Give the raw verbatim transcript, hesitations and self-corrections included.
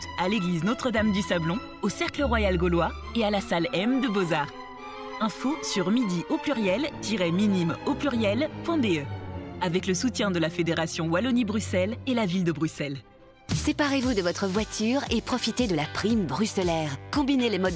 à l'église Notre-Dame du Sablon, au Cercle Royal Gaulois et à la salle M de Beaux-Arts. Info sur midi au pluriel-minime au pluriel.be. Avec le soutien de la Fédération Wallonie-Bruxelles et la ville de Bruxelles. Séparez-vous de votre voiture et profitez de la prime bruxellaire. Combinez les modes